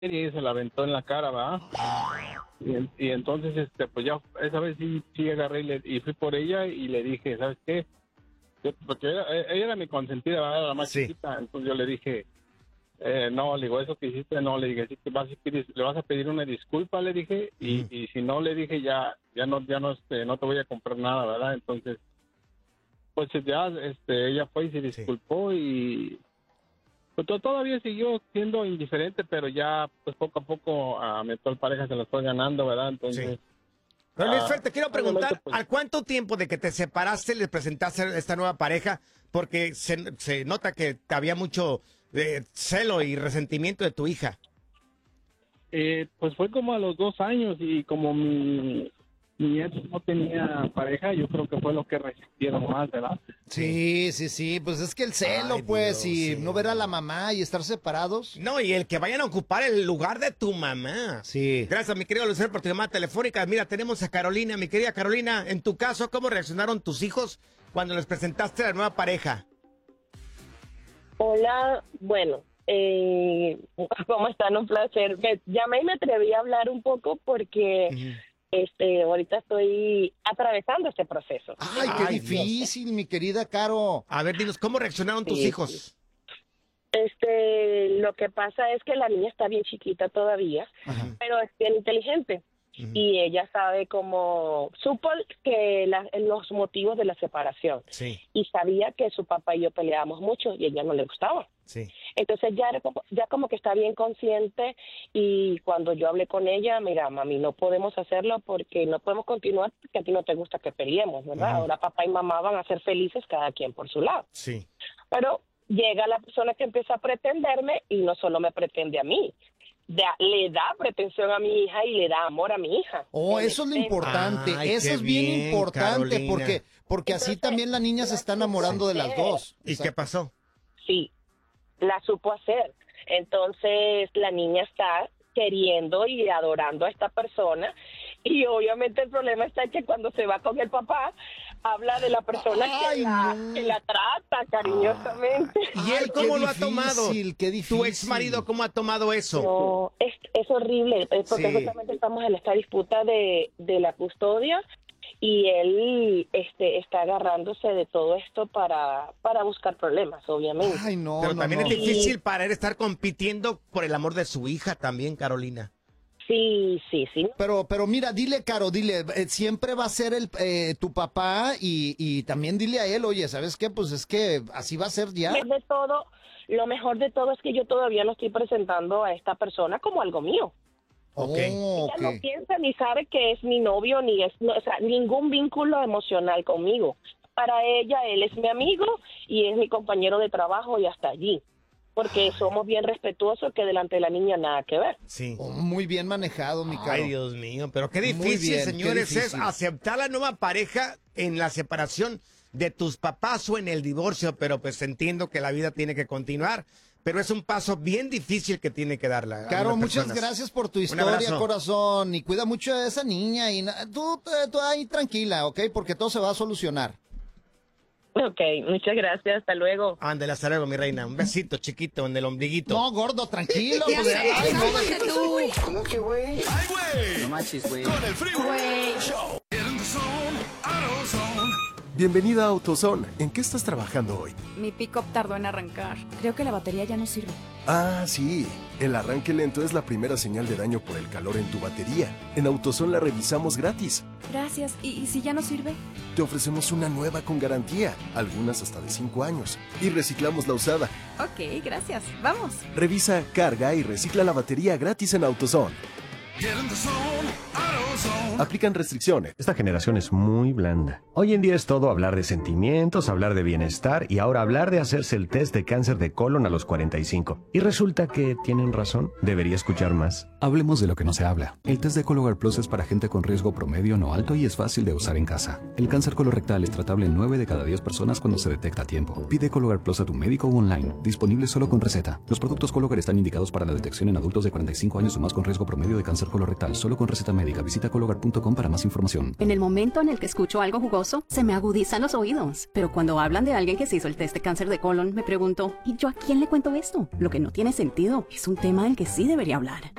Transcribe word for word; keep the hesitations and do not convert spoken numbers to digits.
y se la aventó en la cara, ¿verdad? Y, y entonces, este, pues ya esa vez sí, sí agarré y, le, y fui por ella y le dije, ¿sabes qué? Yo, porque ella, ella era mi consentida, ¿verdad? La más Sí. chiquita. Entonces yo le dije, eh, no, le digo, eso que hiciste, no, le dije, sí, te vas a pedir, le vas a pedir una disculpa, le dije, y, Mm. y si no, le dije, ya, ya no, ya no, este, no te voy a comprar nada, ¿verdad? Entonces, pues ya, este, ella fue y se disculpó y pues, to- todavía siguió siendo indiferente, pero ya, pues poco a poco a mi actual pareja se la estoy ganando, ¿verdad? Entonces, Sí. Pero Luis ah, Fer, te quiero obviamente, preguntar, pues, ¿al cuánto tiempo de que te separaste le presentaste a esta nueva pareja? Porque se, se nota que había mucho eh, celo y resentimiento de tu hija. eh, pues fue como a los dos años y como mi, mi ex no tenía pareja, yo creo que fue lo que resistieron más, ¿verdad? Sí, sí, sí, pues es que el celo, Ay, pues, Dios, y sí. no ver a la mamá y estar separados. No, y el que vayan a ocupar el lugar de tu mamá. Sí. Gracias, mi querido Luis Fer, por tu llamada telefónica. Mira, tenemos a Carolina. Mi querida Carolina, en tu caso, ¿cómo reaccionaron tus hijos cuando les presentaste a la nueva pareja? Hola, bueno, eh, ¿cómo están? Un placer. Me llamé y me atreví a hablar un poco porque Ujú. este, ahorita estoy atravesando este proceso. Ay, qué Ay, difícil, mi querida Caro. A ver, dinos, ¿cómo reaccionaron tus Sí, hijos? Este, lo que pasa es que la niña está bien chiquita todavía, Ajá. pero es bien inteligente. Ujú. Y ella sabe cómo, supo que la- los motivos de la separación. Sí, Y sabía que su papá y yo peleábamos mucho y a ella no le gustaba. sí. Entonces ya, era como- ya como que está bien consciente y cuando yo hablé con ella, mira, mami, no podemos hacerlo porque no podemos continuar porque a ti no te gusta que peleemos, ¿verdad? Ujú. Ahora papá y mamá van a ser felices cada quien por su lado. Sí. Pero llega la persona que empieza a pretenderme y no solo me pretende a mí, da- le da pretensión a mi hija y le da amor a mi hija. Oh, En eso es lo exceso. importante, Ay, eso qué es bien, bien, importante, Carolina. porque, porque así Entonces, también la niña se está la enamorando de las supo dos. ¿Y qué pasó? Sí, la supo hacer. Entonces la niña está queriendo y adorando a esta persona y obviamente el problema está en que cuando se va con el papá habla de la persona Ay, que, la, no. que la trata cariñosamente. ¿Y él Ay, cómo qué lo ha tomado? difícil, qué difícil. ¿Tu ex marido cómo ha tomado eso? No, es, es horrible, es porque Sí. justamente estamos en esta disputa de, de la custodia y él este, está agarrándose de todo esto para, para buscar problemas, obviamente. Ay, no, Pero no, también no. es difícil para él estar compitiendo por el amor de su hija también, Carolina. Sí, sí, sí. Pero, pero mira, dile, Caro, dile, eh, siempre va a ser el, eh, tu papá y, y también dile a él, oye, ¿sabes qué? Pues es que así va a ser ya. Lo mejor de todo, lo mejor de todo es que yo todavía no estoy presentando a esta persona como algo mío. Ok. Oh, Ella ok. no piensa ni sabe que es mi novio, ni es, no, o sea, ningún vínculo emocional conmigo. Para ella, él es mi amigo y es mi compañero de trabajo y hasta allí. Porque somos bien respetuosos que delante de la niña nada que ver. Sí. Oh, muy bien manejado, mi Caro. Ay, Dios mío, pero qué Muy difícil, bien, qué señores, es difícil. aceptar la nueva pareja en la separación de tus papás o en el divorcio, pero pues entiendo que la vida tiene que continuar, pero es un paso bien difícil que tiene que darla. Caro, muchas gracias por tu historia, abrazo. corazón, y cuida mucho a esa niña y na- tú, eh, tú ahí tranquila, ¿ok? Porque todo se va a solucionar. Ok, muchas gracias, hasta luego. Ándale, hasta luego, mi reina. Un besito chiquito en el ombliguito. No, gordo, tranquilo. Ya pues, sé, ay, no, cálmate tú. ¿Cómo que, güey? ¡Ay, güey! No manches, güey. Con el Freeway Güey. Show. Get in the zone, AutoZone. Bienvenida a AutoZone. ¿En qué estás trabajando hoy? Mi pick-up tardó en arrancar. Creo que la batería ya no sirve. Ah, sí. El arranque lento es la primera señal de daño por el calor en tu batería. En AutoZone la revisamos gratis. Gracias. ¿Y, y si ya no sirve? Te ofrecemos una nueva con garantía, algunas hasta de cinco años. Y reciclamos la usada. Ok, gracias. Vamos. Revisa, carga y recicla la batería gratis en AutoZone. Get in the zone, AutoZone. Aplican restricciones. Esta generación es muy blanda. Hoy en día es todo hablar de sentimientos, hablar de bienestar y ahora hablar de hacerse el test de cáncer de colon a los cuarenta y cinco. Y resulta que tienen razón. Debería escuchar más. Hablemos de lo que no se habla. El test de Cologuard Plus es para gente con riesgo promedio no alto y es fácil de usar en casa. El cáncer colorectal es tratable en nueve de cada diez personas cuando se detecta a tiempo. Pide Cologuard Plus a tu médico o online. Disponible solo con receta. Los productos Cologuard están indicados para la detección en adultos de cuarenta y cinco años o más con riesgo promedio de cáncer colorectal. Solo con receta médica. Visita Visita Cologuard punto com para más información. En el momento en el que escucho algo jugoso, se me agudizan los oídos. Pero cuando hablan de alguien que se hizo el test de cáncer de colon, me pregunto, ¿y yo a quién le cuento esto? Lo que no tiene sentido es un tema del que sí debería hablar.